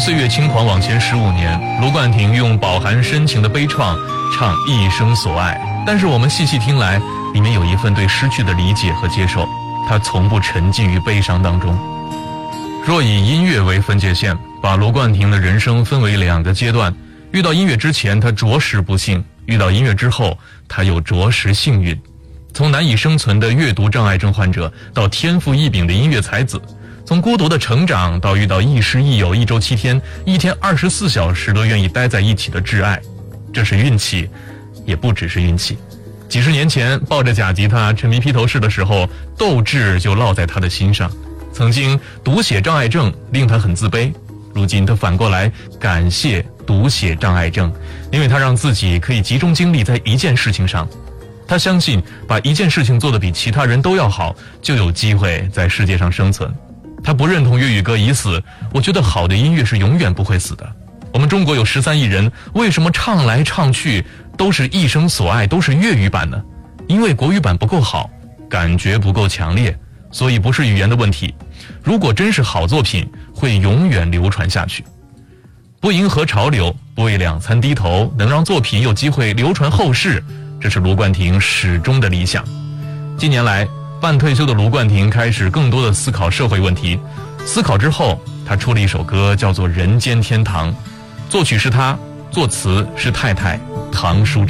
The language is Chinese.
岁月轻狂往前15年，卢冠廷用饱含深情的悲怆唱一生所爱，但是我们细细听来，里面有一份对失去的理解和接受，他从不沉浸于悲伤当中。若以音乐为分界线，把卢冠廷的人生分为2个阶段，遇到音乐之前他着实不幸，遇到音乐之后他又着实幸运。从难以生存的阅读障碍症患者到天赋异禀的音乐才子，从孤独的成长到遇到亦师亦友，1周7天，1天24小时都愿意待在一起的挚爱，这是运气，也不只是运气。几十年前抱着假吉他沉迷披头士的时候，斗志就烙在他的心上。曾经读写障碍症令他很自卑，如今他反过来感谢读写障碍症，因为他让自己可以集中精力在一件事情上。他相信把一件事情做得比其他人都要好，就有机会在世界上生存。他不认同粤语歌已死，我觉得好的音乐是永远不会死的。我们中国有13亿人，为什么唱来唱去都是一生所爱，都是粤语版呢？因为国语版不够好，感觉不够强烈，所以不是语言的问题。如果真是好作品，会永远流传下去。不迎合潮流，不为2餐低头，能让作品有机会流传后世，这是卢冠廷始终的理想。近年来，半退休的卢冠廷开始更多的思考社会问题。思考之后，他出了一首歌，叫做《人间天堂》，作曲是他，作词是太太唐淑珍。